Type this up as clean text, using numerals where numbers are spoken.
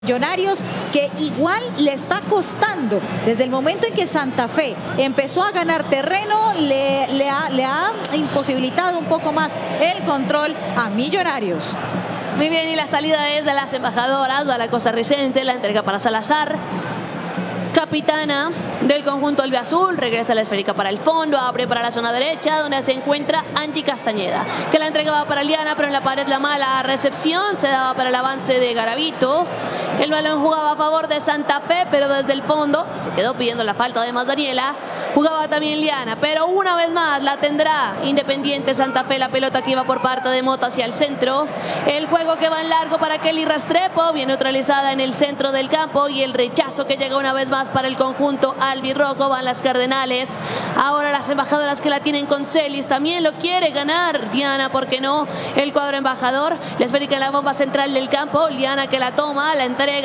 Millonarios, que igual le está costando desde el momento en que Santa Fe empezó a ganar terreno, le ha imposibilitado un poco más el control a Millonarios. Muy bien, y la salida es de las embajadoras, va la costarricense, la entrega para Salazar, capitana del conjunto albiazul, regresa la esférica para el fondo, abre para la zona derecha donde se encuentra Angie Castañeda, que la entregaba para Liana, pero en la pared la mala recepción, se daba para el avance de Garavito. El balón jugaba a favor de Santa Fe, pero desde el fondo, se quedó pidiendo la falta además Daniela, jugaba también Liana, pero una vez más la tendrá Independiente Santa Fe, la pelota que iba por parte de Mota hacia el centro, el juego que va en largo para Kelly Restrepo, bien neutralizada en el centro del campo, y el rechazo que llega una vez más para el conjunto albirrojo, van las Cardenales. Ahora las embajadoras que la tienen con Celis, también lo quiere ganar Diana, ¿por qué no? El cuadro embajador, la esférica en la bomba central del campo, Liana que la toma, la entrega